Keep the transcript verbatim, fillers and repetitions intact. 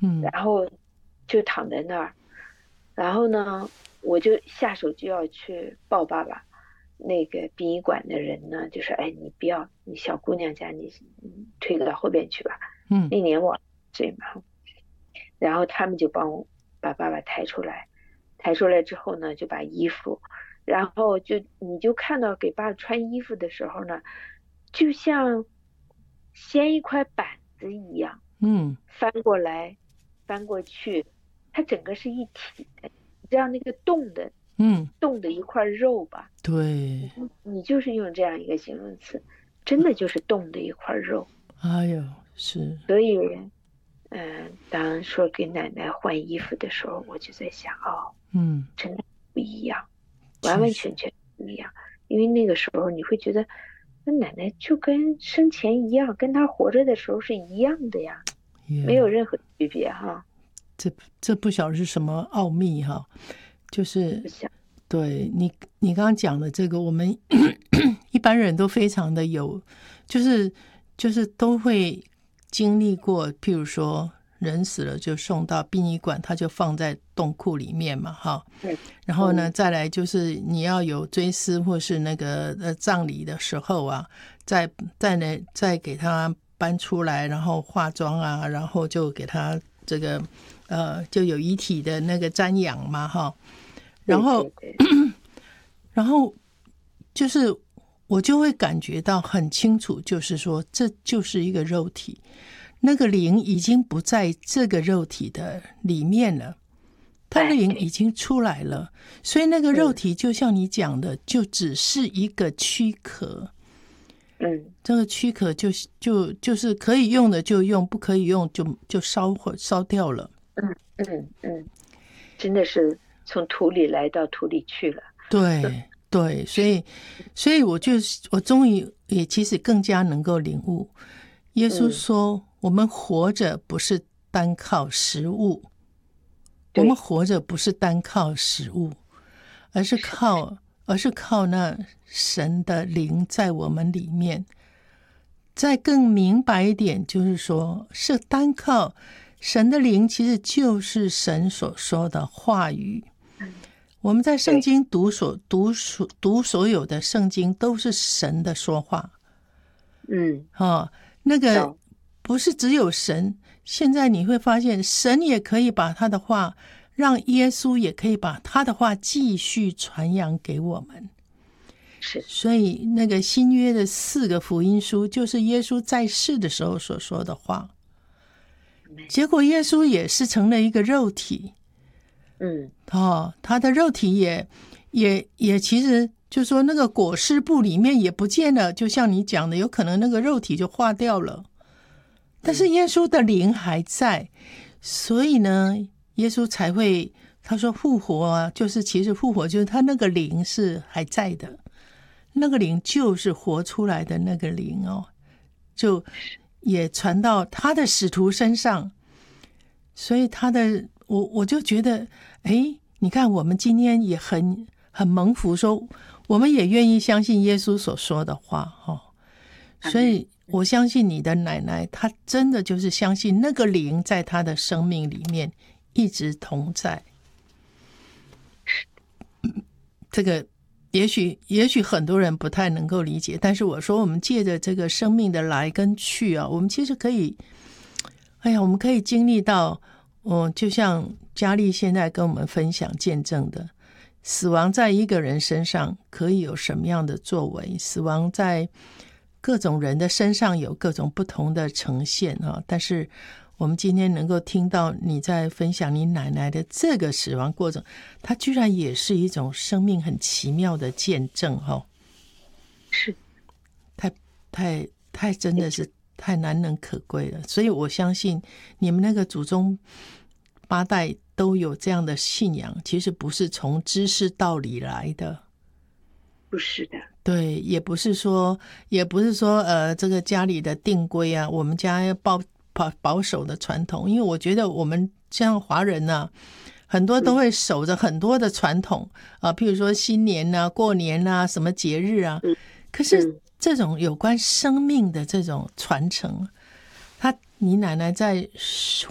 嗯然后就躺在那儿，然后呢，我就下手就要去抱爸爸。那个殡仪馆的人呢，就说：“哎，你不要，你小姑娘家你你退到后边去吧。” 嗯那年我岁嘛，然后他们就帮我把爸爸抬出来，抬出来之后呢，就把衣服，然后就你就看到给爸爸穿衣服的时候呢，就像掀一块板子一样， 嗯翻过来，翻过去，它整个是一体的。你知道那个冻的嗯， 冻的一块肉吧？ 对， 你你就是用这样一个形容词，真的就是冻的一块肉。 哎呦，是， 所以，嗯，当说给奶奶换衣服的时候，我就在想，哦， 嗯， 真的不一样，完确实， 完全全不一样。因为那个时候你会觉得，那奶奶就跟生前一样，跟她活着的时候是一样的呀，没有也任何区别哈。 这这不晓得是什么奥秘哈，就是不想， 对你你刚刚讲的这个，我们一般人都非常的有，就是就是都会经历过，譬如说人死了就送到殡仪馆，他就放在冻库里面嘛，哈。 嗯然后呢， 嗯， 再来就是你要有追思或是那个呃葬礼的时候啊，再再呢再给他搬出来，然后化妆啊，然后就给他这个呃就有遗体的那个瞻仰嘛，哈。然对后对对， 然后就是我就会感觉到很清楚，就是说这就是一个肉体，那个灵已经不在这个肉体的里面了。他的哎， 灵已对， 经出来了，所以那个肉嗯体就像你讲的，就只是一个躯壳。 嗯这个躯壳就就就是可以用的就用，不可以用就就烧或烧掉了。 嗯嗯嗯，真的是从土里来到土里去了。 对对，所是， 以所以我就我终于也其实更加能够领悟，耶稣嗯， 说，我们活着不是单靠食物，我们对， 活着不是单靠食物，而是是的， 靠，而是靠那神的灵在我们里面。再更明白一点，就是说，是单靠神的灵，其实就是神所说的话语。 嗯， 我们在圣对， 经读所读所读所有的圣经，都是神的说话。 嗯， 哦，那个有， 不是只有神。现在你会发现，神也可以把他的话，让耶稣也可以把他的话继续传扬给我们。 是， 所以，那个新约的四个福音书，就是耶稣在世的时候所说的话。 没， 结果，耶稣也是成了一个肉体， 嗯哦，他的肉体也也也其实就说那个裹尸布里面也不见了，就像你讲的，有可能那个肉体就化掉了。但是嗯， 耶稣的灵还在，所以呢，耶稣才会他说复活啊，就是其实复活就是他那个灵是还在的，那个灵就是活出来的那个灵哦，就也传到他的使徒身上，所以他的我我就觉得，哎，你看我们今天也很很蒙福说，我们也愿意相信耶稣所说的话哦。 阿门， 所以我相信你的奶奶，她真的就是相信那个灵在她的生命里面一直同在。这个也许也许很多人不太能够理解，但是我说我们借着这个生命的来跟去啊，我们其实可以，哎呀，我们可以经历到，嗯，就像佳丽现在跟我们分享见证的，死亡在一个人身上可以有什么样的作为，死亡在各种人的身上有各种不同的呈现啊。但是我们今天能够听到你在分享你奶奶的这个死亡过程，它居然也是一种生命很奇妙的见证哦， 是， 太太太真的是太难能可贵了。所以我相信你们那个祖宗八代都有这样的信仰，其实不是从知识道理来的。 不是的？ 对，也不是说，也不是说，呃，这个家里的定规啊，我们家要保保保守的传统，因为我觉得我们像华人呢、啊，很多都嗯会守着很多的传统啊，譬如说新年啊、过年啊、什么节日啊， 嗯可是嗯， 这种有关生命的这种传承，他你奶奶在